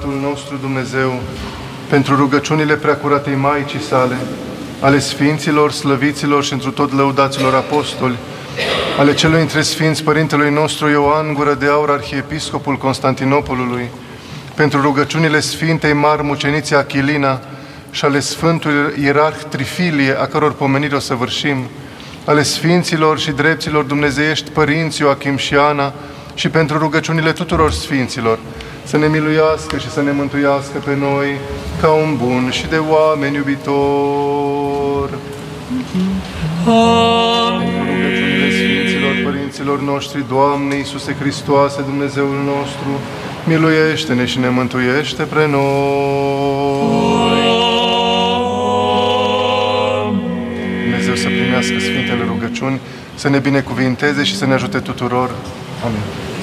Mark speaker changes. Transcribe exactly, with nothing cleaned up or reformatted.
Speaker 1: Tată-Al nostru Dumnezeu, pentru rugăciunile preacuratei Maicii sale, ale Sfinților, Slăviților și întru tot lăudaților apostoli, ale celui între Sfinți Părintelui nostru Ioan Gură de Aur, Arhiepiscopul Constantinopolului, pentru rugăciunile Sfintei Mari Muceniței Achilina și ale Sfântului Ierarh Trifilie, a căror pomenire o săvârșim, ale Sfinților și Drepților dumnezeiești Părinți Ioachim și Ana și pentru rugăciunile tuturor Sfinților, să ne miluiască și să ne mântuiască pe noi ca un bun și de oameni iubitor.
Speaker 2: Amin.
Speaker 1: Rugăciunile Sfinților Părinților noștri, Doamne Iisuse Hristoase, Dumnezeul nostru, miluiește-ne și ne mântuiește pre noi. Dumnezeu să primească Sfintele rugăciuni, să ne binecuvinteze și să ne ajute tuturor. Amin.